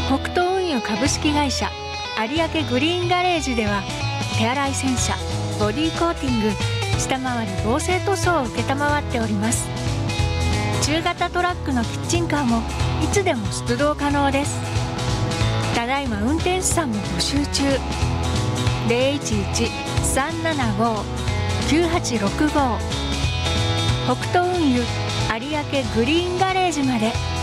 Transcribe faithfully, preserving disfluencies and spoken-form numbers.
北東運輸株式会社有明グリーンガレージでは、手洗い洗車、ボディーコーティング、下回り防水塗装を承っております。中型トラックのキッチンカーもいつでも出動可能です。ただいま運転手さんも募集中。ゼロいちいち さんななご きゅうはちろくご、北東運輸有明グリーンガレージまで。